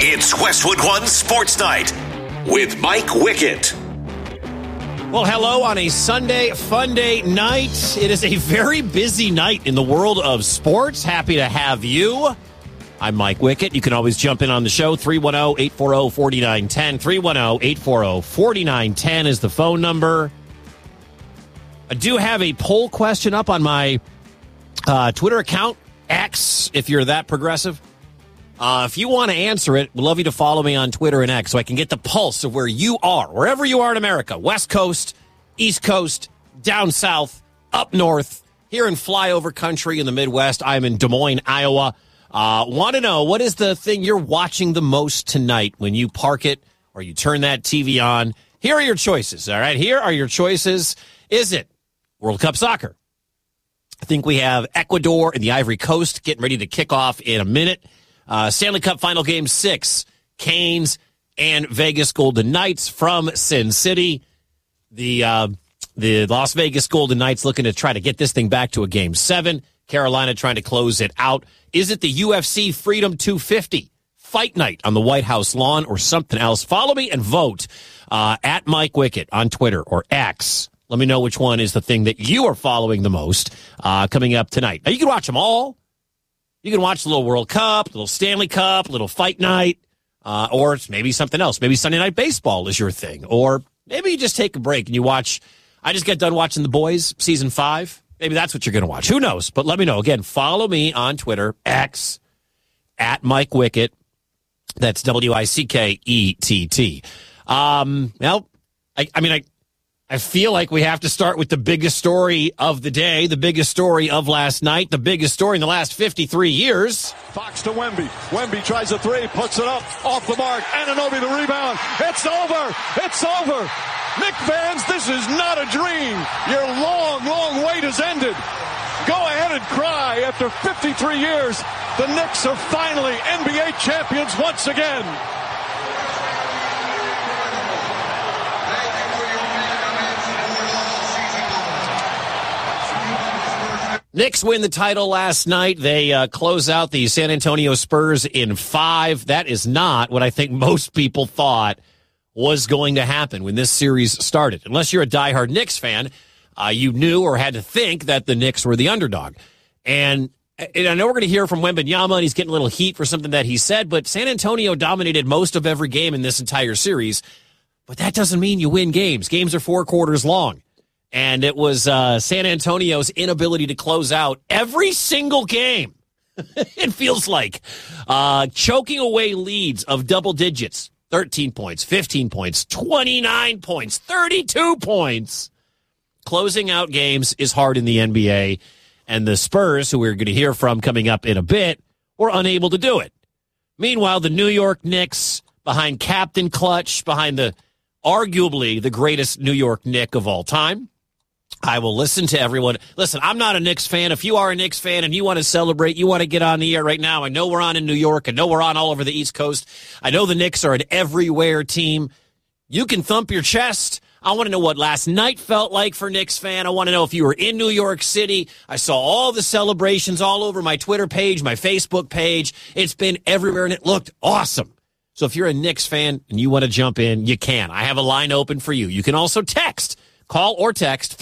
It's Westwood One Sports Night with Mike Wickett. Well, hello on a Sunday fun day night. It is a very busy night in the world of sports. Happy to have you. I'm Mike Wickett. You can always jump in on the show. 310-840-4910. 310-840-4910 is the phone number. I do have a poll question up on my Twitter account, X, if you're that progressive. If you want to answer it, we'd love you to follow me on Twitter and X so I can get the pulse of where you are, wherever you are in America, West Coast, East Coast, down south, up north, here in flyover country in the Midwest. I'm in Des Moines, Iowa. Want to know, what is the thing you're watching the most tonight when you park it or you turn that TV on? Here are your choices, all right? Here are your choices. Is it World Cup soccer? I think we have Ecuador and the Ivory Coast getting ready to kick off in a minute. Stanley Cup Final Game 6, Canes and Vegas Golden Knights from Sin City. The Las Vegas Golden Knights looking to try to get this thing back to a Game 7. Carolina trying to close it out. Is it the UFC Freedom 250 Fight Night on the White House lawn or something else? Follow me and vote at Mike Wickett on Twitter or X. Let me know which one is the thing that you are following the most coming up tonight. Now, you can watch them all. You can watch the little World Cup, the little Stanley Cup, little Fight Night, or it's maybe something else. Maybe Sunday Night Baseball is your thing. Or maybe you just take a break and you watch. I just got done watching The Boys, Season 5. Maybe that's what you're going to watch. Who knows? But let me know. Again, follow me on Twitter, X, at Mike Wickett. That's Wickett. I feel like we have to start with the biggest story of the day, the biggest story of last night, the biggest story in the last 53 years. Fox to Wemby. Wemby tries a three, puts it up, off the mark. Anunoby the rebound. It's over. It's over. Knick fans, this is not a dream. Your long, long wait has ended. Go ahead and cry. After 53 years, the Knicks are finally NBA champions once again. Knicks win the title last night. They close out the San Antonio Spurs in 5. That is not what I think most people thought was going to happen when this series started. Unless you're a diehard Knicks fan, you knew or had to think that the Knicks were the underdog. And I know we're going to hear from Wembanyama, and he's getting a little heat for something that he said, but San Antonio dominated most of every game in this entire series. But that doesn't mean you win games. Games are 4 quarters long. And it was San Antonio's inability to close out every single game. It feels like choking away leads of double digits. 13 points, 15 points, 29 points, 32 points. Closing out games is hard in the NBA. And the Spurs, who we're going to hear from coming up in a bit, were unable to do it. Meanwhile, the New York Knicks, behind Captain Clutch, behind arguably the greatest New York Knick of all time. I will listen to everyone. Listen, I'm not a Knicks fan. If you are a Knicks fan and you want to celebrate, you want to get on the air right now. I know we're on in New York. I know we're on all over the East Coast. I know the Knicks are an everywhere team. You can thump your chest. I want to know what last night felt like for Knicks fan. I want to know if you were in New York City. I saw all the celebrations all over my Twitter page, my Facebook page. It's been everywhere, and it looked awesome. So if you're a Knicks fan and you want to jump in, you can. I have a line open for you. You can also call or text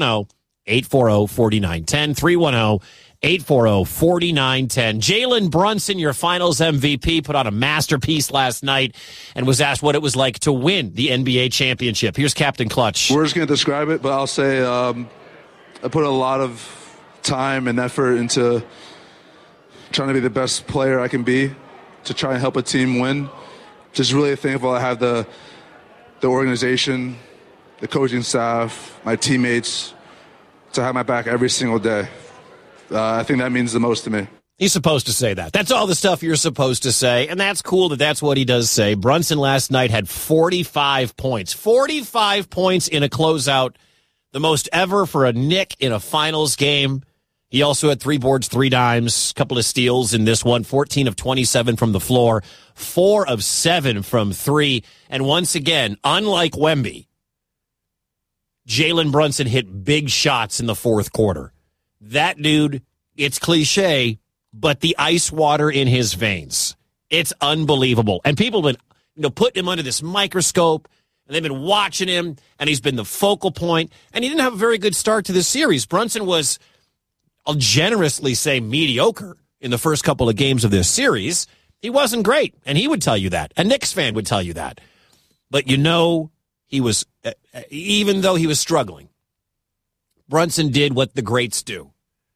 310-840-4910, 310-840-4910. Jalen Brunson, your finals MVP, put on a masterpiece last night and was asked what it was like to win the NBA championship. Here's Captain Clutch. We're just going to describe it, but I'll say I put a lot of time and effort into trying to be the best player I can be to try and help a team win. Just really thankful I have the organization, the coaching staff, my teammates to have my back every single day. I think that means the most to me. He's supposed to say that. That's all the stuff you're supposed to say, and that's cool that that's what he does say. Brunson last night had 45 points. 45 points in a closeout, the most ever for a Knick in a finals game. He also had 3 boards, 3 dimes, a couple of steals in this one, 14 of 27 from the floor, 4 of 7 from 3. And once again, unlike Wemby, Jalen Brunson hit big shots in the fourth quarter. That dude, it's cliche, but the ice water in his veins. It's unbelievable. And people have been putting him under this microscope, and they've been watching him, and he's been the focal point. And he didn't have a very good start to this series. Brunson was, I'll generously say, mediocre in the first couple of games of this series. He wasn't great, and he would tell you that. A Knicks fan would tell you that. But he was, even though he was struggling, Brunson did what the greats do.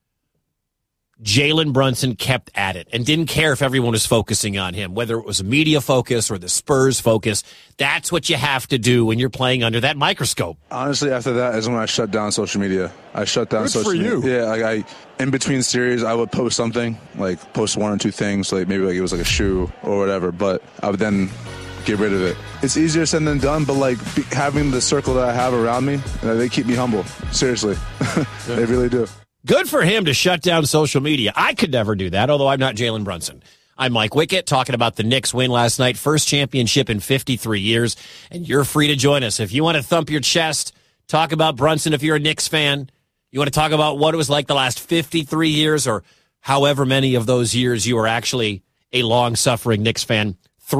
Jalen Brunson kept at it and didn't care if everyone was focusing on him, whether it was a media focus or the Spurs focus. That's what you have to do when you're playing under that microscope. Honestly, after that is when I shut down social media. I shut down social media. Good for you. Yeah, in between series, I would post something, like post one or two things, like maybe it was like a shoe or whatever, but I would then get rid of it. It's easier said than done, but having the circle that I have around me, they keep me humble. Seriously. They really do. Good for him to shut down social media. I could never do that, although I'm not Jalen Brunson. I'm Mike Wickett, talking about the Knicks win last night, first championship in 53 years, and you're free to join us. If you want to thump your chest, talk about Brunson if you're a Knicks fan, you want to talk about what it was like the last 53 years or however many of those years you were actually a long-suffering Knicks fan,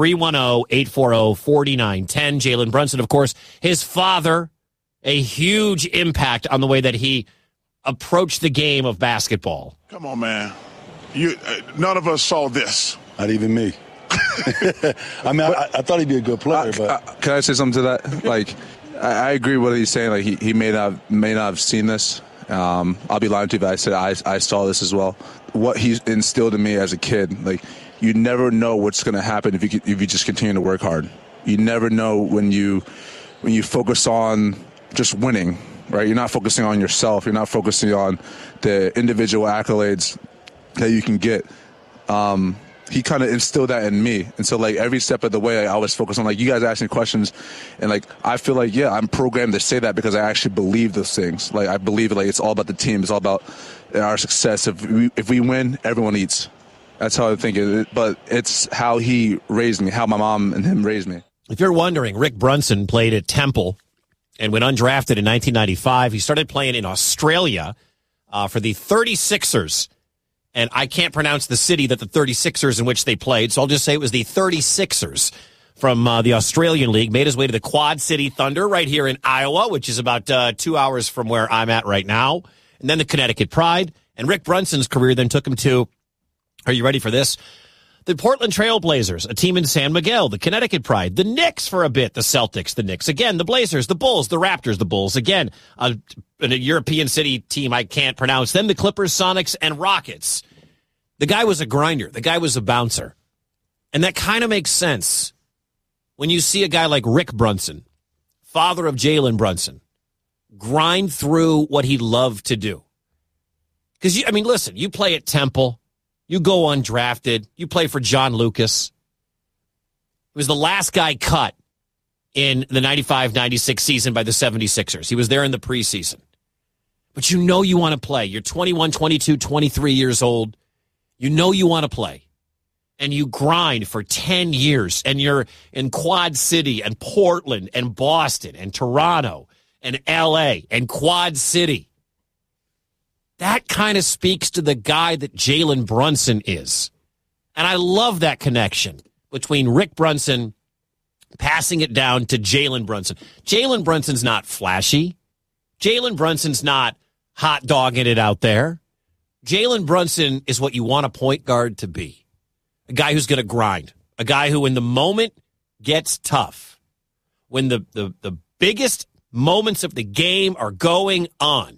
310-840-4910. Jalen Brunson, of course, his father, a huge impact on the way that he approach the game of basketball. Come on, man. None of us saw this. Not even me. I mean, I thought he'd be a good player, but can I say something to that? I agree with what he's saying. He may not have seen this. I'll be lying to you if I said I saw this as well. What he instilled in me as a kid, you never know what's going to happen if you just continue to work hard. You never know when you focus on just winning. Right, you're not focusing on yourself. You're not focusing on the individual accolades that you can get. He kind of instilled that in me, and so every step of the way, I was focused on you guys asking questions, and I feel I'm programmed to say that because I actually believe those things. I believe it's all about the team. It's all about our success. If we win, everyone eats. That's how I think it. But it's how he raised me, how my mom and him raised me. If you're wondering, Rick Brunson played at Temple and when undrafted in 1995, he started playing in Australia for the 36ers. And I can't pronounce the city that the 36ers in which they played, so I'll just say it was the 36ers from the Australian League. Made his way to the Quad City Thunder right here in Iowa, which is about 2 hours from where I'm at right now. And then the Connecticut Pride. And Rick Brunson's career then took him to, are you ready for this? The Portland Trail Blazers, a team in San Miguel, the Connecticut Pride, the Knicks for a bit, the Celtics, the Knicks again, the Blazers, the Bulls, the Raptors, the Bulls again, a European city team I can't pronounce, then the Clippers, Sonics, and Rockets. The guy was a grinder. The guy was a bouncer. And that kind of makes sense when you see a guy like Rick Brunson, father of Jalen Brunson, grind through what he loved to do. Because, listen, you play at Temple. You go undrafted. You play for John Lucas. He was the last guy cut in the 95-96 season by the 76ers. He was there in the preseason. But you want to play. You're 21, 22, 23 years old. You want to play. And you grind for 10 years. And you're in Quad City and Portland and Boston and Toronto and L.A. and Quad City. That kind of speaks to the guy that Jalen Brunson is. And I love that connection between Rick Brunson passing it down to Jalen Brunson. Jalen Brunson's not flashy. Jalen Brunson's not hot dogging it out there. Jalen Brunson is what you want a point guard to be. A guy who's going to grind. A guy who, when the moment gets tough, when the biggest moments of the game are going on,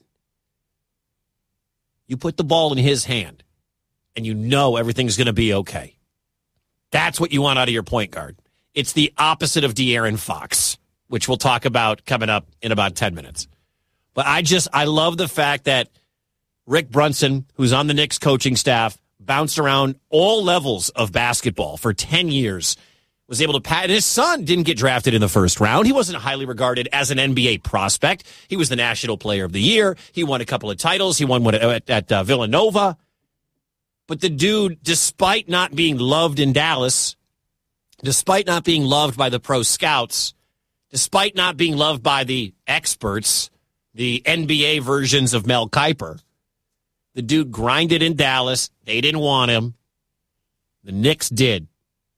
you put the ball in his hand, and everything's going to be okay. That's what you want out of your point guard. It's the opposite of De'Aaron Fox, which we'll talk about coming up in about 10 minutes. But I love the fact that Rick Brunson, who's on the Knicks coaching staff, bounced around all levels of basketball for 10 years, was able to pat. His son didn't get drafted in the first round. He wasn't highly regarded as an NBA prospect. He was the National Player of the Year. He won a couple of titles. He won one at Villanova. But the dude, despite not being loved in Dallas, despite not being loved by the pro scouts, despite not being loved by the experts, the NBA versions of Mel Kiper, the dude grinded in Dallas. They didn't want him. The Knicks did.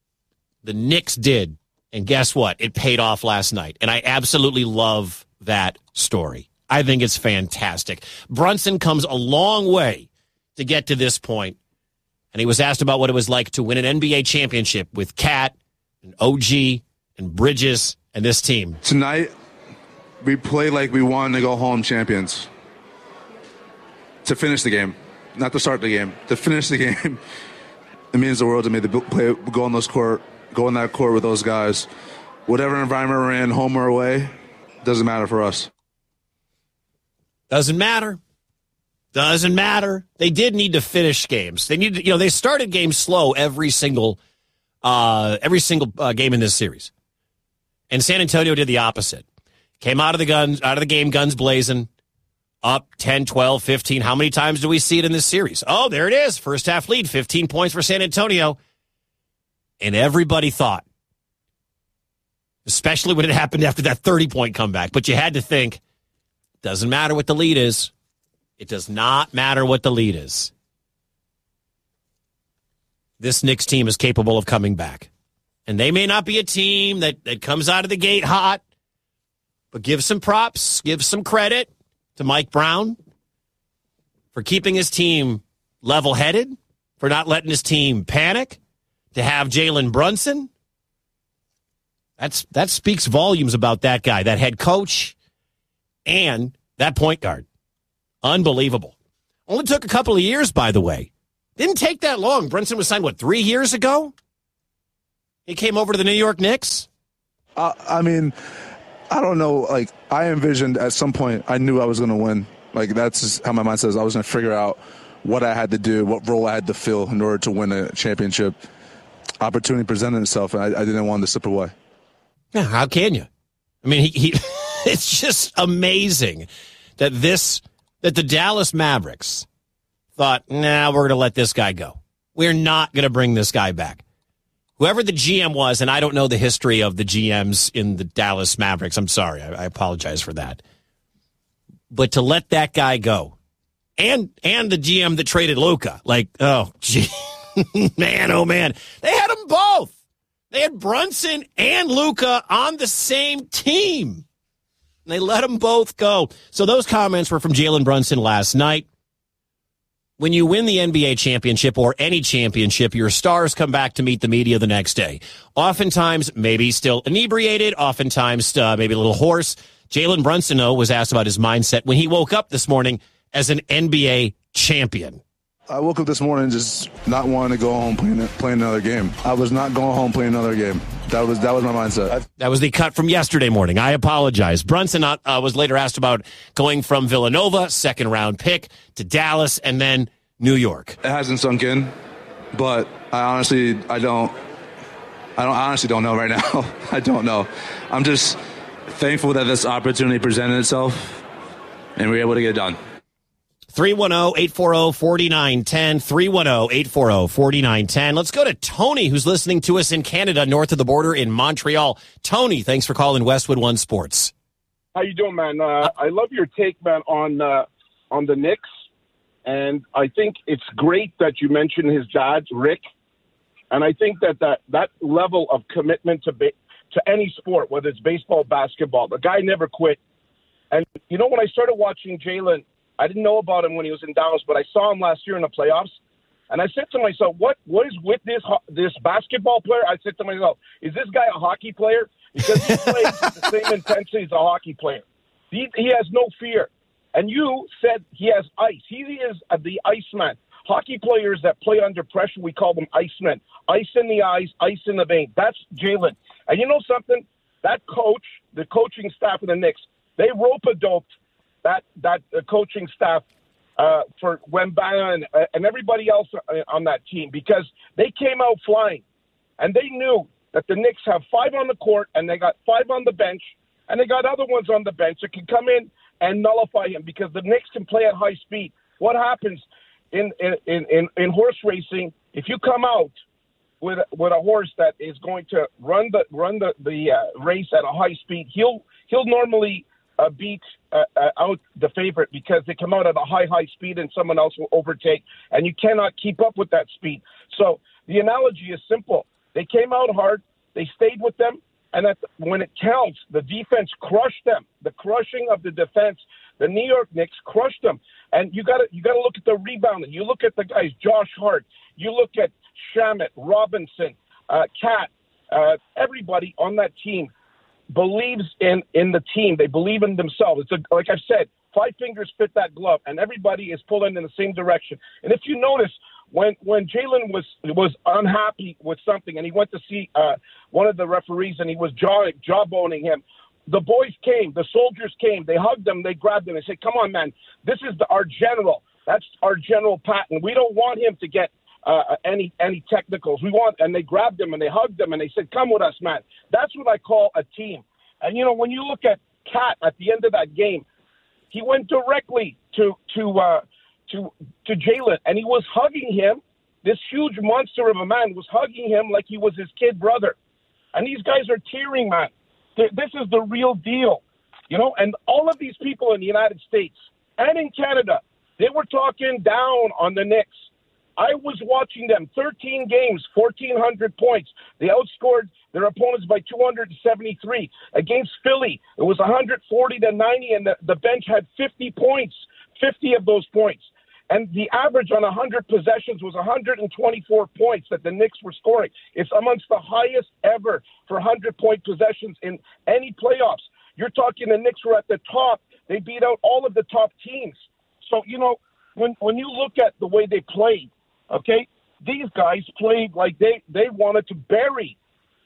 The Knicks did. And guess what? It paid off last night. And I absolutely love that story. I think it's fantastic. Brunson comes a long way to get to this point. And he was asked about what it was like to win an NBA championship with Cat and OG and Bridges and this team. Tonight, we play like we wanted to go home champions. To finish the game, not to start the game. To finish the game, it means the world to me to go on that court with those guys. Whatever environment we're in, home or away, doesn't matter for us. Doesn't matter. Doesn't matter. They did need to finish games. They needed, they started games slow every single game in this series. And San Antonio did the opposite. Came out of the game guns blazing, up 10, 12, 15. How many times do we see it in this series? Oh, there it is. First half lead, 15 points for San Antonio. And everybody thought, especially when it happened after that 30-point comeback, but you had to think, doesn't matter what the lead is. It does not matter what the lead is. This Knicks team is capable of coming back. And they may not be a team that comes out of the gate hot, but give some props, give some credit to Mike Brown for keeping his team level-headed, for not letting his team panic, to have Jalen Brunson. That speaks volumes about that guy, that head coach, and that point guard. Unbelievable. Only took a couple of years, by the way. Didn't take that long. Brunson was signed, 3 years ago? He came over to the New York Knicks? I mean, I don't know. I envisioned at some point I knew I was going to win. That's just how my mind says. I was going to figure out what I had to do, what role I had to fill in order to win a championship. Opportunity presented itself, and I didn't want to slip away. Yeah, how can you? I mean, he it's just amazing that the Dallas Mavericks thought, we're going to let this guy go. We're not going to bring this guy back. Whoever the GM was, and I don't know the history of the GMs in the Dallas Mavericks. I'm sorry. I apologize for that. But to let that guy go, and the GM that traded Luka, oh, gee, man, oh, man. They had them both. They had Brunson and Luka on the same team. And they let them both go. So those comments were from Jalen Brunson last night. When you win the NBA championship or any championship, your stars come back to meet the media the next day. Oftentimes, maybe still inebriated, oftentimes maybe a little hoarse. Jalen Brunson, though, was asked about his mindset when he woke up this morning as an NBA champion. I woke up this morning just not wanting to go home playing another game. I was not going home playing another game. That was my mindset. That was the cut from yesterday morning. I apologize. Brunson was later asked about going from Villanova, second-round pick, to Dallas, and then New York. It hasn't sunk in, but I honestly don't know right now. I don't know. I'm just thankful that this opportunity presented itself, and we were able to get it done. 310-840-4910, 310-840-4910. Let's go to Tony, who's listening to us in Canada, north of the border in Montreal. Tony, thanks for calling Westwood One Sports. How you doing, man? I love your take, man, on the Knicks, and I think it's great that you mentioned his dad, Rick, and I think that level of commitment to any sport, whether it's baseball, basketball, the guy never quit. And, when I started watching Jalen, I didn't know about him when he was in Dallas, but I saw him last year in the playoffs. And I said to myself, what is with this basketball player? I said to myself, is this guy a hockey player? Because he plays with the same intensity as a hockey player. He has no fear. And you said he has ice. He is the Iceman. Hockey players that play under pressure, we call them Icemen. Ice in the eyes, ice in the vein. That's Jalen. And you know something? That coach, the coaching staff of the Knicks, they rope-a-doped that coaching staff for Wembanyama and everybody else on that team, because they came out flying, and they knew that the Knicks have 5 on the court, and they got 5 on the bench, and they got other ones on the bench that can come in and nullify him, because the Knicks can play at high speed. What happens in horse racing, if you come out with a horse that is going to run the race at a high speed, he'll normally beat out the favorite, because they come out at a high speed and someone else will overtake, and you cannot keep up with that speed. So the analogy is simple. They came out hard. They stayed with them. And when it counts, the defense crushed them. The crushing of the defense, the New York Knicks crushed them. And you got to look at the rebounding. You look at the guys, Josh Hart. You look at Shamet, Robinson, Cat. Everybody on that team believes in the team. They believe in themselves. Like I said, 5 fingers fit that glove, and everybody is pulling in the same direction. And if you notice, when Jalen was unhappy with something, and he went to see one of the referees, and he was jawboning him, the boys came, the soldiers came, they hugged him, they grabbed him, and said, "Come on, man, this is our general. That's our General Patton. We don't want him to get any technicals. And they grabbed him and they hugged him and they said, "Come with us, man." That's what I call a team. And when you look at Cat at the end of that game, he went directly to Jalen, and he was hugging him. This huge monster of a man was hugging him like he was his kid brother. And these guys are tearing, man. This is the real deal, And all of these people in the United States and in Canada, they were talking down on the Knicks. I was watching them, 13 games, 1,400 points. They outscored their opponents by 273. Against Philly, it was 140-90, and the bench had 50 points, 50 of those points. And the average on 100 possessions was 124 points that the Knicks were scoring. It's amongst the highest ever for 100-point possessions in any playoffs. You're talking the Knicks were at the top. They beat out all of the top teams. So, when you look at the way they played, okay, these guys played like they wanted to bury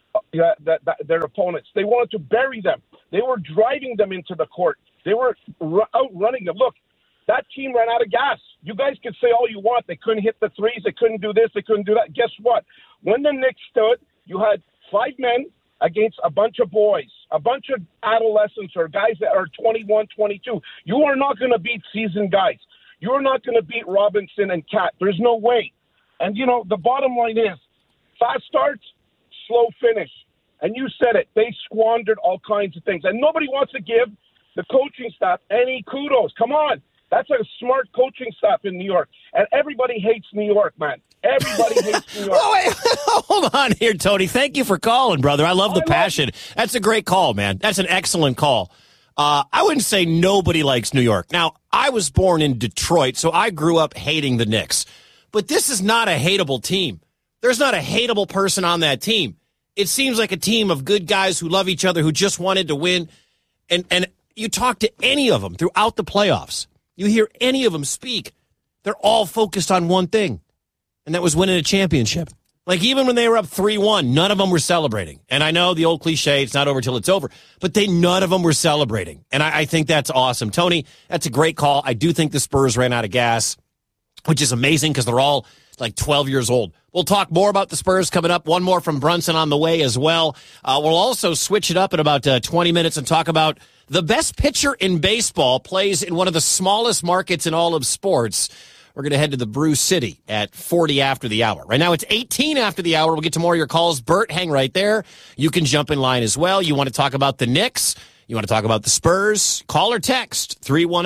their opponents. They wanted to bury them. They were driving them into the court. They were outrunning them. Look, that team ran out of gas. You guys can say all you want. They couldn't hit the threes. They couldn't do this. They couldn't do that. Guess what? When the Knicks stood, you had 5 men against a bunch of boys, a bunch of adolescents or guys that are 21, 22. You are not going to beat seasoned guys. You're not going to beat Robinson and Cat. There's no way. And, the bottom line is fast starts, slow finish. And you said it. They squandered all kinds of things. And nobody wants to give the coaching staff any kudos. Come on. That's a smart coaching staff in New York. And everybody hates New York, man. Everybody hates New York. Oh, wait. Hold on here, Tony. Thank you for calling, brother. I love the passion. That's a great call, man. That's an excellent call. I wouldn't say nobody likes New York. Now, I was born in Detroit, so I grew up hating the Knicks. But this is not a hateable team. There's not a hateable person on that team. It seems like a team of good guys who love each other, who just wanted to win. And you talk to any of them throughout the playoffs. You hear any of them speak. They're all focused on one thing, and that was winning a championship. Like, even when they were up 3-1, none of them were celebrating. And I know the old cliche, it's not over till it's over, but none of them were celebrating. And I think that's awesome. Tony, that's a great call. I do think the Spurs ran out of gas, which is amazing because they're all like 12 years old. We'll talk more about the Spurs coming up. One more from Brunson on the way as well. We'll also switch it up in about 20 minutes and talk about the best pitcher in baseball plays in one of the smallest markets in all of sports. We're going to head to the Brew City at 40 after the hour. Right now it's 18 after the hour. We'll get to more of your calls. Bert, hang right there. You can jump in line as well. You want to talk about the Knicks? You want to talk about the Spurs? Call or text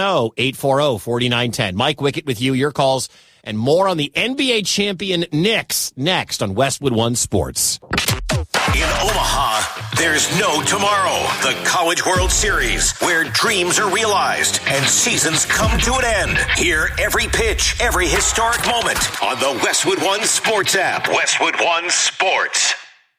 310-840-4910. Mike Wickett with you. Your calls and more on the NBA champion Knicks next on Westwood One Sports. In Omaha, there's no tomorrow. The College World Series, where dreams are realized and seasons come to an end. Hear every pitch, every historic moment on the Westwood One Sports app. Westwood One Sports.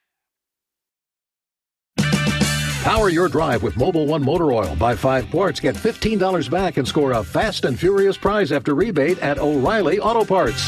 Power your drive with Mobil 1 Motor Oil. Buy 5 quarts, get $15 back, and score a fast and furious prize after rebate at O'Reilly Auto Parts.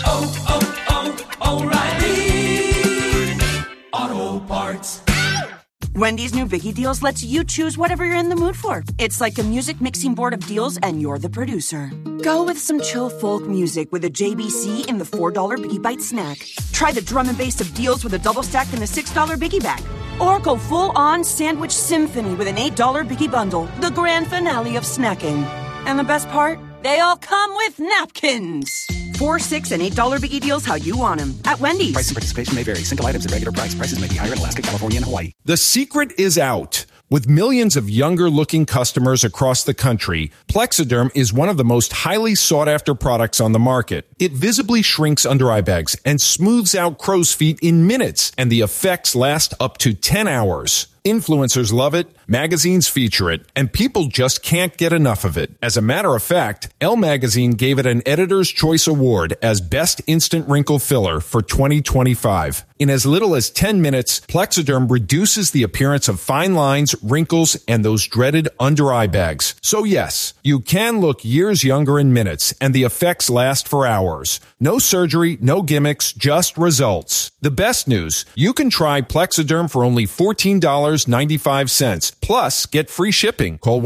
O'Reilly Auto Parts. Wendy's new Biggie Deals lets you choose whatever you're in the mood for. It's like a music mixing board of deals, and you're the producer. Go with some chill folk music with a JBC in the $4 Biggie Bite snack. Try the drum and bass of deals with a double stack in the $6 Biggie Bag. Or go full-on sandwich symphony with an $8 Biggie Bundle, the grand finale of snacking. And the best part? They all come with napkins. $4, $6, and $8 Biggie Deals how you want them. At Wendy's. Price and participation may vary. Single items at regular price. Prices may be higher in Alaska, California, and Hawaii. The secret is out. With millions of younger-looking customers across the country, Plexiderm is one of the most highly sought-after products on the market. It visibly shrinks under-eye bags and smooths out crow's feet in minutes, and the effects last up to 10 hours. Influencers love it, magazines feature it, and people just can't get enough of it. As a matter of fact, Elle Magazine gave it an Editor's Choice Award as Best Instant Wrinkle Filler for 2025. In as little as 10 minutes, Plexiderm reduces the appearance of fine lines, wrinkles, and those dreaded under-eye bags. So yes, you can look years younger in minutes, and the effects last for hours. No surgery, no gimmicks, just results. The best news, you can try Plexiderm for only $14.95. Plus, get free shipping. Call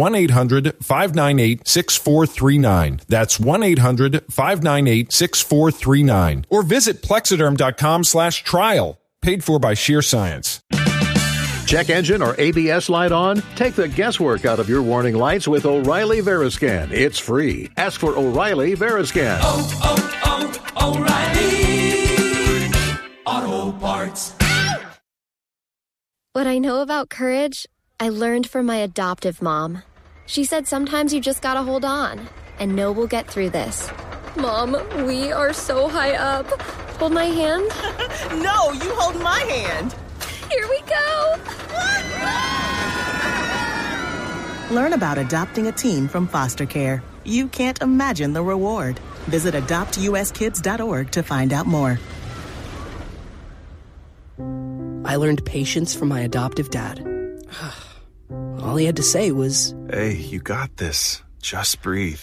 1-800-598-6439. That's 1-800-598-6439. Or visit Plexiderm.com/trial. Paid for by Sheer Science. Check engine or ABS light on? Take the guesswork out of your warning lights with O'Reilly Veriscan. It's free. Ask for O'Reilly Veriscan. O'Reilly Auto Parts. What I know about courage, I learned from my adoptive mom. She said sometimes you just gotta hold on and know we'll get through this. Mom, we are so high up. Hold my hand. No, you hold my hand. Here we go. Learn about adopting a teen from foster care. You can't imagine the reward. Visit adoptuskids.org to find out more. I learned patience from my adoptive dad. All he had to say was, "Hey, you got this. Just breathe."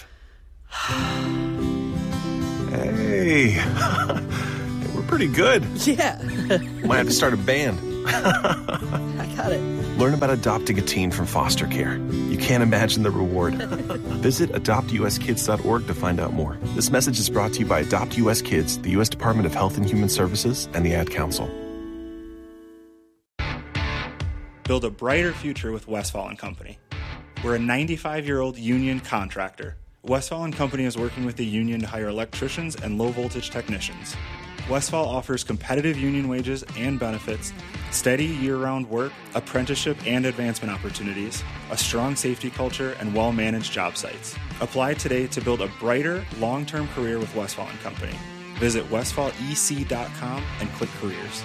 Hey, we're pretty good. Yeah. Might have to start a band. I got it. Learn about adopting a teen from foster care. You can't imagine the reward. Visit adoptuskids.org to find out more. This message is brought to you by Adopt US Kids, the U.S. Department of Health and Human Services, and the Ad Council. Build a brighter future with Westfall & Company. We're a 95-year-old union contractor. Westfall & Company is working with the union to hire electricians and low-voltage technicians. Westfall offers competitive union wages and benefits, steady year-round work, apprenticeship and advancement opportunities, a strong safety culture, and well-managed job sites. Apply today to build a brighter, long-term career with Westfall & Company. Visit westfallec.com and click careers.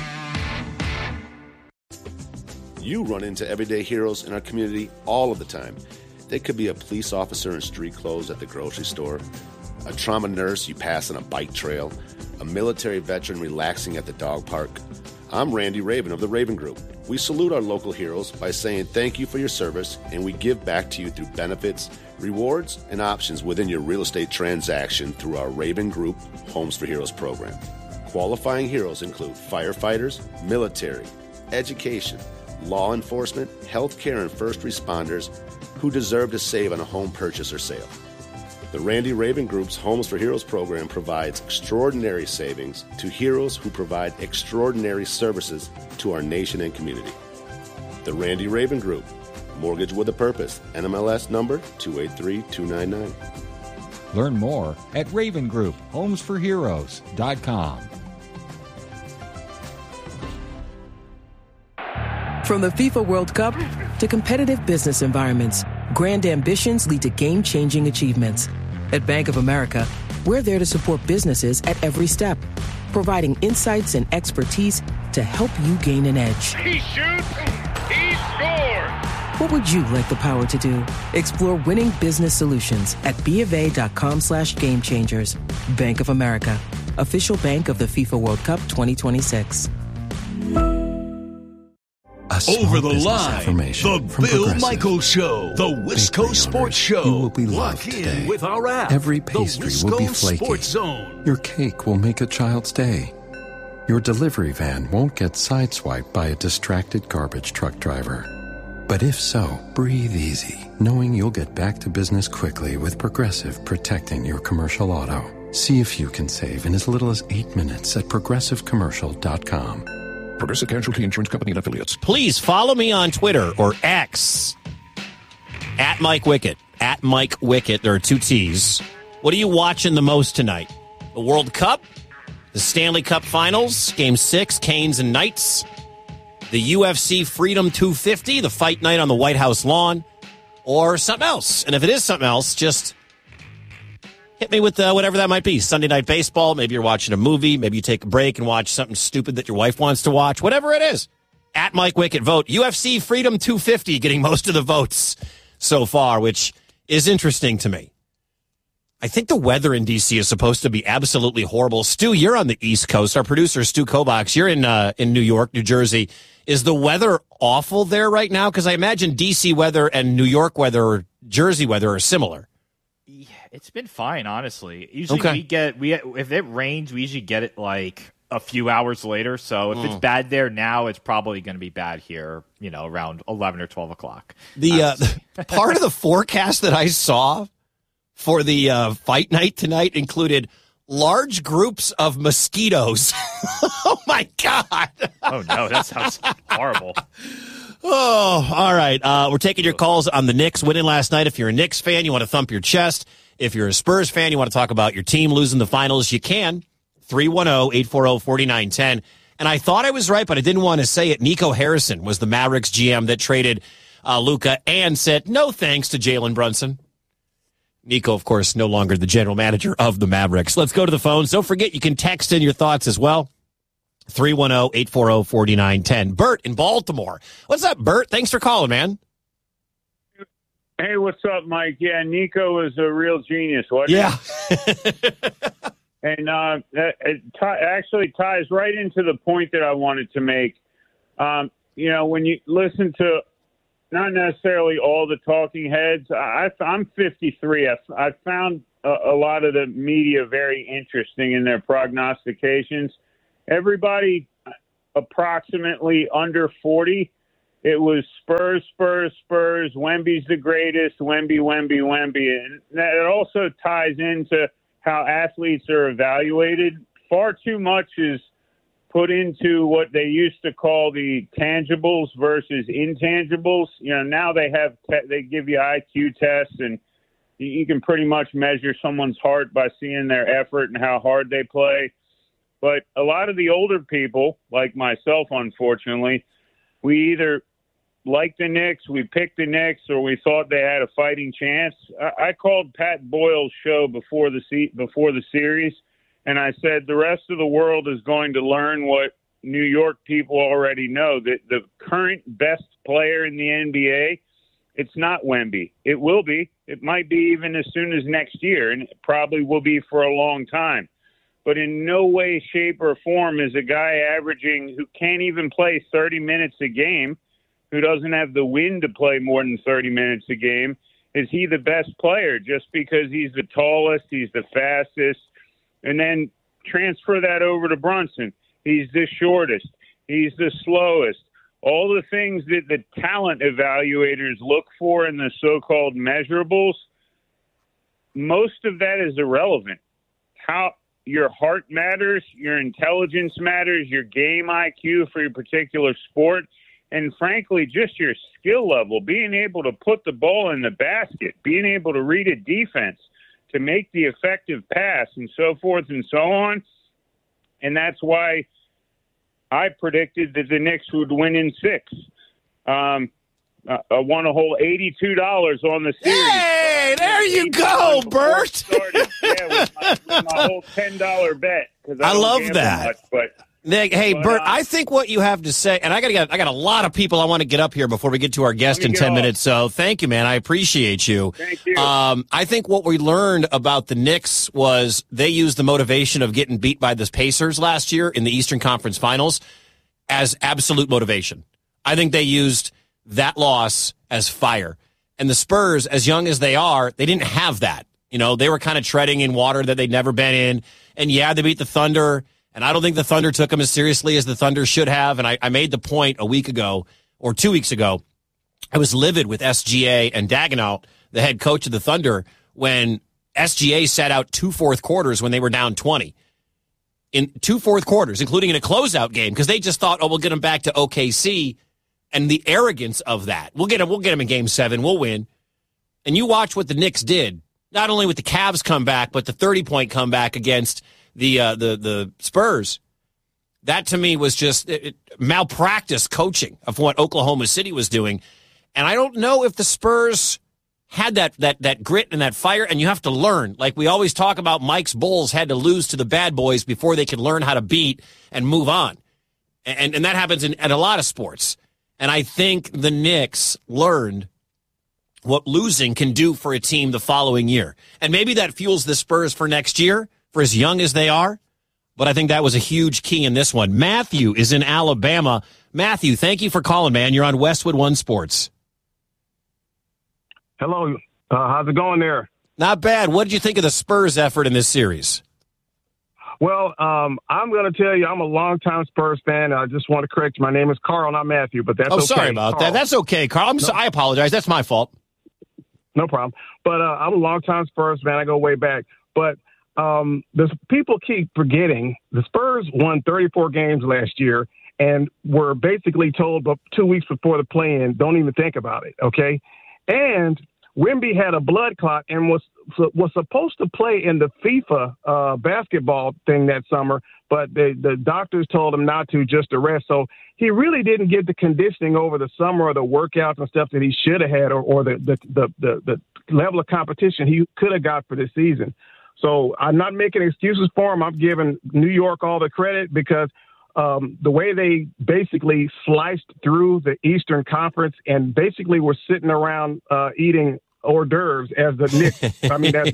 You run into everyday heroes in our community all of the time. They could be a police officer in street clothes at the grocery store, a trauma nurse you pass on a bike trail, a military veteran relaxing at the dog park. I'm Randy Raven of the Raven Group. We salute our local heroes by saying thank you for your service, and we give back to you through benefits, rewards, and options within your real estate transaction through our Raven Group Homes for Heroes program. Qualifying heroes include firefighters, military, education, law enforcement, healthcare, and first responders who deserve to save on a home purchase or sale. The Randy Raven Group's Homes for Heroes program provides extraordinary savings to heroes who provide extraordinary services to our nation and community. The Randy Raven Group, mortgage with a purpose, NMLS number 283299. Learn more at Raven Group, homesforheroes.com. From the FIFA World Cup to competitive business environments, grand ambitions lead to game-changing achievements. At Bank of America, we're there to support businesses at every step, providing insights and expertise to help you gain an edge. He shoots, he scores! What would you like the power to do? Explore winning business solutions at BofA.com/gamechangers. Bank of America, official bank of the FIFA World Cup 2026. Over the line, the Bill Michaels Show, the Wisco Sports Show. You will be loved today. With our app, every pastry will be flaky. Sports Zone. Your cake will make a child's day. Your delivery van won't get sideswiped by a distracted garbage truck driver. But if so, breathe easy, knowing you'll get back to business quickly with Progressive protecting your commercial auto. See if you can save in as little as 8 minutes at progressivecommercial.com. Progressive Casualty Insurance Company and Affiliates. Please follow me on Twitter or X at Mike Wickett. At Mike Wickett. There are 2 T's. What are you watching the most tonight? The World Cup? The Stanley Cup Finals? Game 6, Canes and Knights? the UFC Freedom 250, the fight night on the White House lawn, or something else. And if it is something else, just hit me with whatever that might be. Sunday Night Baseball, maybe you're watching a movie, maybe you take a break and watch something stupid that your wife wants to watch, whatever it is. At Mike Wickett, vote. UFC Freedom 250 getting most of the votes so far, which is interesting to me. I think the weather in D.C. is supposed to be absolutely horrible. Stu, you're on the East Coast. Our producer, Stu Kovacs, you're in New York, New Jersey. Is the weather awful there right now? Because I imagine D.C. weather and New York weather or Jersey weather are similar. Yeah, it's been fine, honestly. Usually if it rains, we usually get it like a few hours later. So if it's bad there now, it's probably going to be bad here, around 11 or 12 o'clock. The part of the forecast that I saw for the fight night tonight included large groups of mosquitoes. Oh, my God. Oh, no, that sounds horrible. Oh, all right. We're taking your calls on the Knicks winning last night. If you're a Knicks fan, you want to thump your chest. If you're a Spurs fan, you want to talk about your team losing the finals, you can. 310-840-4910. And I thought I was right, but I didn't want to say it. Nico Harrison was the Mavericks GM that traded Luka and said no thanks to Jalen Brunson. Nico, of course, no longer the general manager of the Mavericks. Let's go to the phones. Don't forget, you can text in your thoughts as well. 310-840-4910. Bert in Baltimore. What's up, Bert? Thanks for calling, man. Hey, what's up, Mike? Yeah, Nico is a real genius, wasn't he? Yeah. And it actually ties right into the point that I wanted to make. When you listen to not necessarily all the talking heads, I'm 53. I found a lot of the media very interesting in their prognostications. Everybody approximately under 40, it was Spurs. Wemby's the greatest. Wemby. And that also ties into how athletes are evaluated. Far too much is put into what they used to call the tangibles versus intangibles. Now they give you IQ tests, and you can pretty much measure someone's heart by seeing their effort and how hard they play. But a lot of the older people, like myself, unfortunately, we either liked the Knicks, we picked the Knicks, or we thought they had a fighting chance. I called Pat Boyle's show before the series, and I said the rest of the world is going to learn what New York people already know, that the current best player in the NBA, it's not Wemby. It will be. It might be even as soon as next year, and it probably will be for a long time. But in no way, shape, or form is a guy who can't even play 30 minutes a game, who doesn't have the wind to play more than 30 minutes a game, is he the best player just because he's the tallest, he's the fastest, and then transfer that over to Brunson. He's the shortest, he's the slowest. All the things that the talent evaluators look for in the so-called measurables, most of that is irrelevant. How your heart matters, your intelligence matters, your game IQ for your particular sport, and frankly, just your skill level, being able to put the ball in the basket, being able to read a defense, to make the effective pass, and so forth and so on. And that's why I predicted that the Knicks would win in 6. I won a whole $82 on the series. Hey, there you go, Bert. With my whole $10 bet. I love that. Much, but Bert, I think what you have to say, and I got a lot of people I want to get up here before we get to our guest in 10 minutes. So thank you, man. I appreciate you. Thank you. I think what we learned about the Knicks was they used the motivation of getting beat by the Pacers last year in the Eastern Conference Finals as absolute motivation. I think they used that loss as fire. And the Spurs, as young as they are, they didn't have that. They were kind of treading in water that they'd never been in. And yeah, they beat the Thunder. And I don't think the Thunder took them as seriously as the Thunder should have. And I made the point a week ago or 2 weeks ago. I was livid with SGA and Daigneault, the head coach of the Thunder, when SGA sat out 2 fourth quarters when they were down 20. In 2 fourth quarters, including in a closeout game, because they just thought, we'll get them back to OKC. And the arrogance of that. We'll get them in Game 7. We'll win. And you watch what the Knicks did, not only with the Cavs comeback, but the 30-point comeback against the Spurs. That to me was just malpractice coaching of what Oklahoma City was doing. And I don't know if the Spurs had that grit and that fire, and you have to learn. Like we always talk about, Mike's Bulls had to lose to the bad boys before they could learn how to beat and move on. And that happens in a lot of sports. And I think the Knicks learned what losing can do for a team the following year. And maybe that fuels the Spurs for next year, for as young as they are. But I think that was a huge key in this one. Matthew is in Alabama. Matthew, thank you for calling, man. You're on Westwood One Sports. Hello. How's it going there? Not bad. What did you think of the Spurs' effort in this series? Well, I'm going to tell you, I'm a longtime Spurs fan. I just want to correct you. My name is Carl, not Matthew, but that's okay. Oh, sorry about that. That's okay, Carl. I apologize. That's my fault. No problem. But I'm a longtime Spurs fan. I go way back. But people keep forgetting the Spurs won 34 games last year and were basically told 2 weeks before the play-in, don't even think about it, okay? And Wemby had a blood clot and was supposed to play in the FIFA basketball thing that summer, but the doctors told him not to, just to rest. So he really didn't get the conditioning over the summer or the workouts and stuff that he should have had, or the level of competition he could have got for this season. So I'm not making excuses for him. I'm giving New York all the credit because the way they basically sliced through the Eastern Conference and basically were sitting around eating hors d'oeuvres as the Knicks. I mean,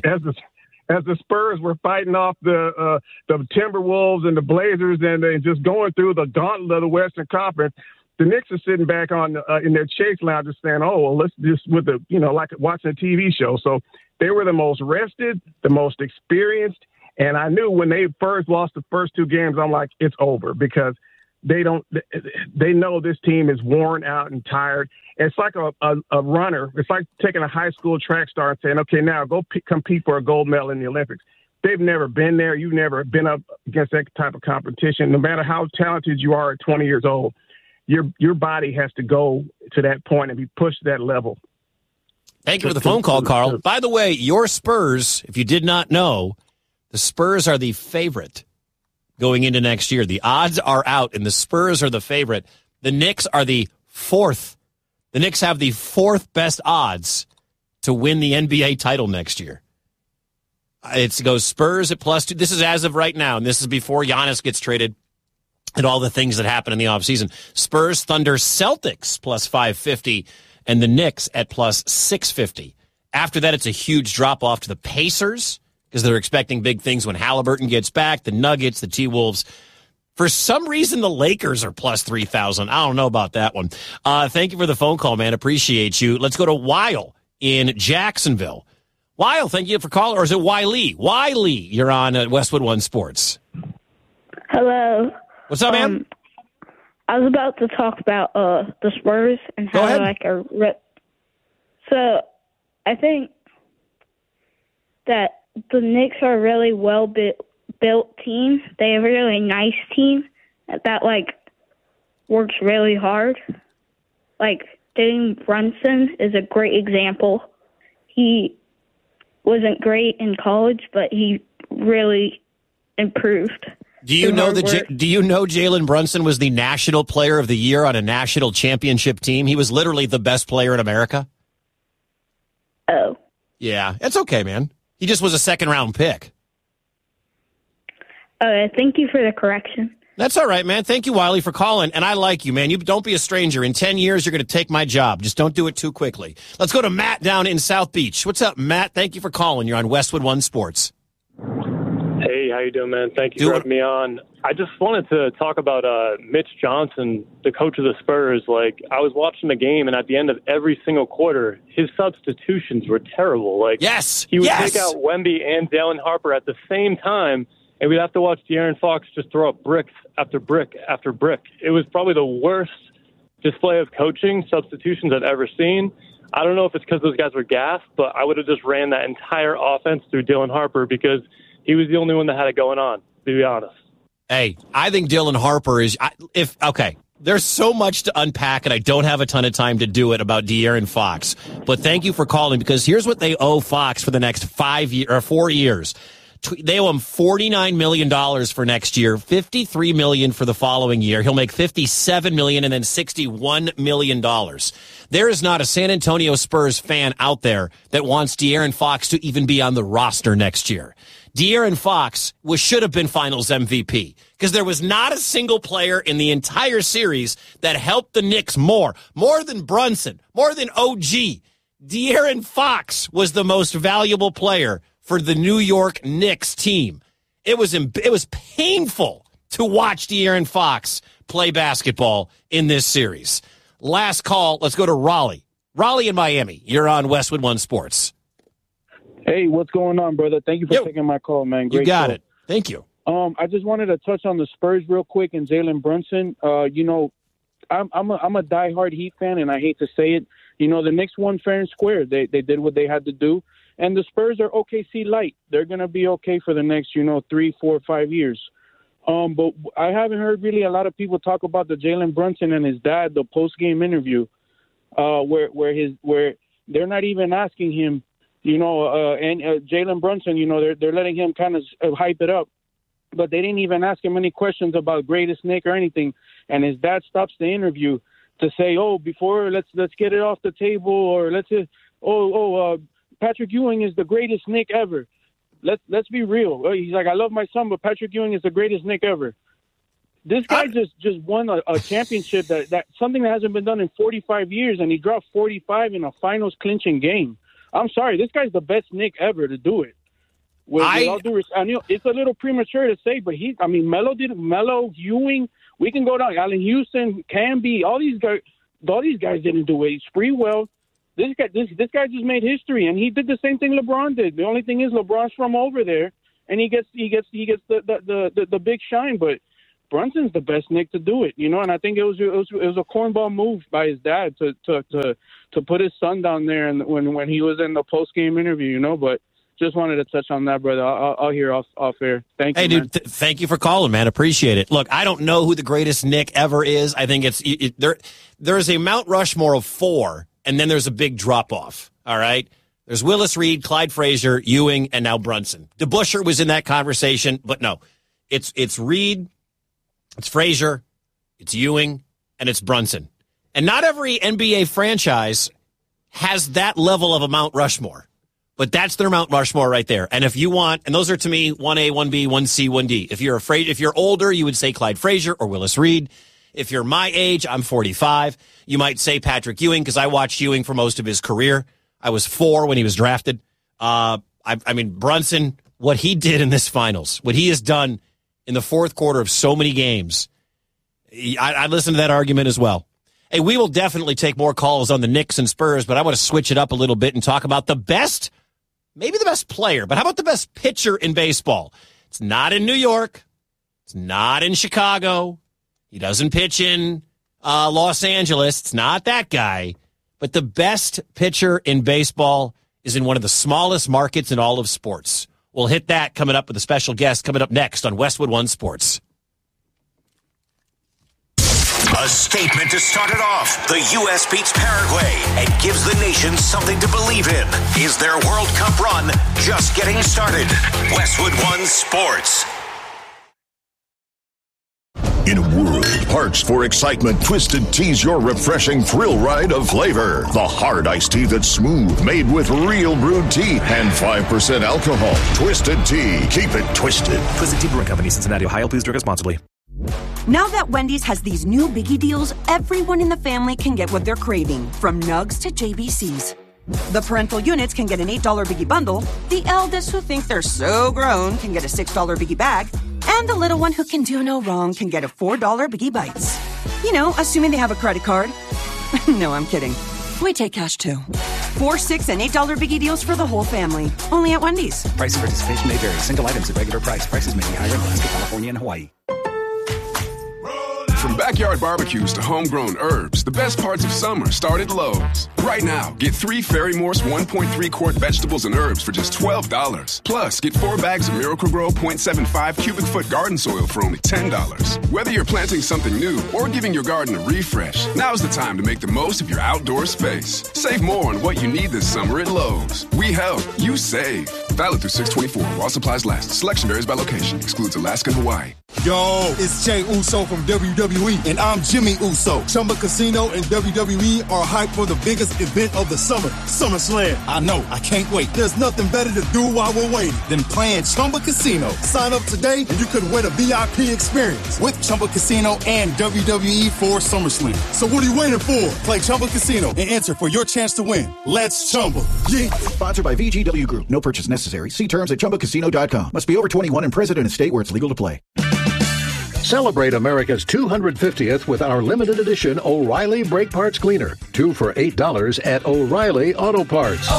as the Spurs were fighting off the Timberwolves and the Blazers and just going through the gauntlet of the Western Conference. The Knicks are sitting back on in their chase lounge, just saying, "Oh, well, let's just like watching a TV show." So they were the most rested, the most experienced. And I knew when they first lost the first two games, I'm like, it's over, because they know this team is worn out and tired. It's like a runner. It's like taking a high school track star and saying, okay, now go compete for a gold medal in the Olympics. They've never been there. You've never been up against that type of competition. No matter how talented you are at 20 years old, your body has to go to that point and be pushed to that level. Thank you for the phone call, Carl. By the way, your Spurs, if you did not know, the Spurs are the favorite going into next year. The odds are out, and the Spurs are the favorite. The Knicks are the fourth. The Knicks have the fourth best odds to win the NBA title next year. It goes Spurs at +2. This is as of right now, and this is before Giannis gets traded and all the things that happen in the offseason. Spurs, Thunder, Celtics +550, and the Knicks at +650. After that, it's a huge drop-off to the Pacers, because they're expecting big things when Halliburton gets back, the Nuggets, the T-Wolves. For some reason, the Lakers are +3,000. I don't know about that one. Thank you for the phone call, man. Appreciate you. Let's go to Weil in Jacksonville. Weil, thank you for calling. Or is it Wiley? Wiley, you're on Westwood One Sports. Hello. What's up, man? I was about to talk about the Spurs and how So I think that the Knicks are a really well-built team. They have a really nice team that works really hard. Jalen Brunson is a great example. He wasn't great in college, but he really improved. Do you know Jalen Brunson was the National Player of the Year on a national championship team? He was literally the best player in America. Oh. Yeah, it's okay, man. He just was a second-round pick. Thank you for the correction. That's all right, man. Thank you, Wiley, for calling. And I like you, man. You don't be a stranger. In 10 years, you're going to take my job. Just don't do it too quickly. Let's go to Matt down in South Beach. What's up, Matt? Thank you for calling. You're on Westwood One Sports. Hey, how you doing, man? Thank you for having me on. I just wanted to talk about Mitch Johnson, the coach of the Spurs. I was watching the game, and at the end of every single quarter, his substitutions were terrible. He would take out Wemby and Dallin Harper at the same time, and we'd have to watch De'Aaron Fox just throw up brick after brick after brick. It was probably the worst display of coaching substitutions I've ever seen. I don't know if it's because those guys were gassed, but I would have just ran that entire offense through Dallin Harper because he was the only one that had it going on, to be honest. Hey, I think Dallin Harper is there's so much to unpack, and I don't have a ton of time to do it about De'Aaron Fox. But thank you for calling, because here's what they owe Fox for the next 4 years. They owe him $49 million for next year, $53 million for the following year. He'll make $57 million and then $61 million. There is not a San Antonio Spurs fan out there that wants De'Aaron Fox to even be on the roster next year. De'Aaron Fox should have been Finals MVP because there was not a single player in the entire series that helped the Knicks more than Brunson, more than OG. De'Aaron Fox was the most valuable player for the New York Knicks team. It was painful to watch De'Aaron Fox play basketball in this series. Last call, let's go to Raleigh. Raleigh in Miami. You're on Westwood One Sports. Hey, what's going on, brother? Thank you for taking my call, man. Great you got call. it. Thank you. I just wanted to touch on the Spurs real quick and Jalen Brunson. I'm a diehard Heat fan, and I hate to say it. The Knicks won fair and square. They did what they had to do. And the Spurs are OKC light. They're going to be okay for the next, 3, 4, 5 years. But I haven't heard really a lot of people talk about the Jalen Brunson and his dad, the post-game interview, where they're not even asking him, and Jalen Brunson, they're letting him kind of hype it up. But they didn't even ask him any questions about greatest Nick or anything. And his dad stops the interview to say, before let's get it off the table, or Patrick Ewing is the greatest Nick ever. Let's be real. He's like, I love my son, but Patrick Ewing is the greatest Nick ever. This guy just won a championship that something that hasn't been done in 45 years, and he dropped 45 in a finals clinching game. I'm sorry, this guy's the best Nick ever to do it. With all due respect, I know it's a little premature to say, but Melo, Ewing, we can go down. Allen Houston, Camby, all these guys didn't do it. Sprewell. This guy just made history, and he did the same thing LeBron did. The only thing is LeBron's from over there, and he gets the big shine. But Brunson's the best Nick to do it, And I think it was a cornball move by his dad to put his son down there, and when he was in the post game interview, But just wanted to touch on that, brother. I'll hear off air. Thank you. Hey, dude, thank you for calling, man. Appreciate it. Look, I don't know who the greatest Nick ever is. I think there's a Mount Rushmore of 4. And then there's a big drop-off, all right? There's Willis Reed, Clyde Frazier, Ewing, and now Brunson. DeBusschere was in that conversation, but no. It's Reed, it's Frazier, it's Ewing, and it's Brunson. And not every NBA franchise has that level of a Mount Rushmore. But that's their Mount Rushmore right there. And if you want, and those are to me 1A, 1B, 1C, 1D. If you're older, you would say Clyde Frazier or Willis Reed. If you're my age, I'm 45. You might say Patrick Ewing because I watched Ewing for most of his career. I was 4 when he was drafted. Brunson, what he did in this finals, what he has done in the fourth quarter of so many games, I listen to that argument as well. Hey, we will definitely take more calls on the Knicks and Spurs, but I want to switch it up a little bit and talk about the best, maybe the best player, but how about the best pitcher in baseball? It's not in New York. It's not in Chicago. He doesn't pitch in Los Angeles. It's not that guy. But the best pitcher in baseball is in one of the smallest markets in all of sports. We'll hit that coming up with a special guest coming up next on Westwood One Sports. A statement to start it off. The U.S. beats Paraguay and gives the nation something to believe in. Is their World Cup run just getting started? Westwood One Sports. In a world parched for excitement, Twisted Tea's your refreshing thrill ride of flavor. The hard iced tea that's smooth, made with real brewed tea and 5% alcohol. Twisted Tea. Keep it twisted. Twisted Tea Brewing Company, Cincinnati, Ohio. Please drink responsibly. Now that Wendy's has these new Biggie deals, everyone in the family can get what they're craving, from nugs to JBCs. The parental units can get an $8 Biggie bundle, the eldest who think they're so grown can get a $6 Biggie bag, and the little one who can do no wrong can get a $4 Biggie Bites. Assuming they have a credit card. No, I'm kidding. We take cash too. $4, $6, and $8 Biggie deals for the whole family. Only at Wendy's. Price and participation may vary. Single items at regular price. Prices may be higher in Alaska, California, and Hawaii. From backyard barbecues to homegrown herbs, the best parts of summer start at Lowe's. Right now, get 3 Ferry-Morse 1.3-quart vegetables and herbs for just $12. Plus, get 4 bags of Miracle-Gro 0.75 cubic foot garden soil for only $10. Whether you're planting something new or giving your garden a refresh, now's the time to make the most of your outdoor space. Save more on what you need this summer at Lowe's. We help, you save. Valid through 6/24 while supplies last. Selection varies by location. Excludes Alaska and Hawaii. Yo, it's Jey Uso from WWE, and I'm Jimmy Uso. Chumba Casino and WWE are hyped for the biggest event of the summer, SummerSlam. I know, I can't wait. There's nothing better to do while we're waiting than playing Chumba Casino. Sign up today and you could win a VIP experience with Chumba Casino and WWE for SummerSlam. So what are you waiting for? Play Chumba Casino and enter for your chance to win. Let's Chumba. Yeah. Sponsored by VGW Group. No purchase necessary. See terms at ChumbaCasino.com. Must be over 21 and present in a state where it's legal to play. Celebrate America's 250th with our limited edition O'Reilly Brake Parts Cleaner. 2 for $8 at O'Reilly Auto Parts.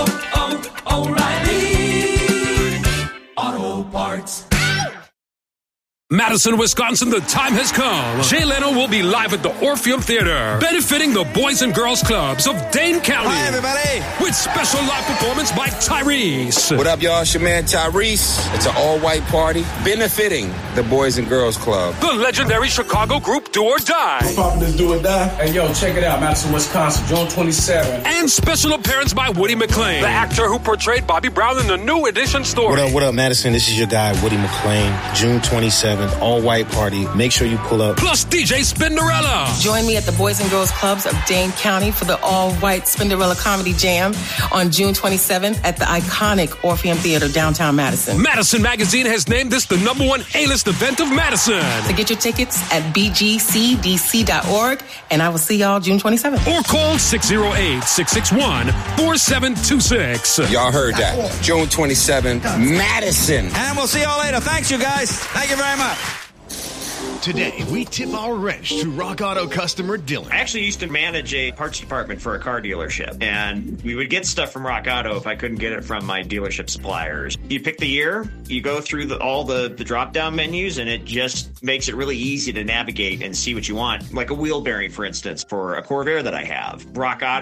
O'Reilly Auto Parts. Madison, Wisconsin, the time has come. Jay Leno will be live at the Orpheum Theater, benefiting the Boys and Girls Clubs of Dane County. Hi, everybody. With special live performance by Tyrese. What up, y'all? It's your man, Tyrese. It's an all-white party benefiting the Boys and Girls Club. The legendary Chicago group Do or Die. What's poppin' this Do or Die? Hey, yo, check it out. Madison, Wisconsin, June 27th. And special appearance by Woody McClain, the actor who portrayed Bobby Brown in the New Edition story. What up, Madison? This is your guy, Woody McClain. June 27th. All-white party. Make sure you pull up. Plus DJ Spinderella. Join me at the Boys and Girls Clubs of Dane County for the all-white Spinderella Comedy Jam on June 27th at the iconic Orpheum Theater, downtown Madison. Madison Magazine has named this the #1 A-list event of Madison. To get your tickets at bgcdc.org, and I will see y'all June 27th. Or call 608-661-4726. Y'all heard that. June 27th, Madison. And we'll see y'all later. Thanks, you guys. Thank you very much. Today, we tip our wrench to Rock Auto customer Dylan. I actually used to manage a parts department for a car dealership, and we would get stuff from Rock Auto if I couldn't get it from my dealership suppliers. You pick the year, you go through all the drop-down menus, and it just makes it really easy to navigate and see what you want. Like a wheel bearing, for instance, for a Corvair that I have. Rock Auto